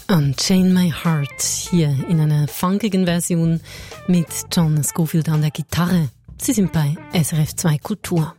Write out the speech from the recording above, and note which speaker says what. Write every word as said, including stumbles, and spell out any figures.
Speaker 1: Unchain My Heart hier in einer funkigen Version mit John Scofield an der Gitarre. Sie sind bei S R F zwei Kultur.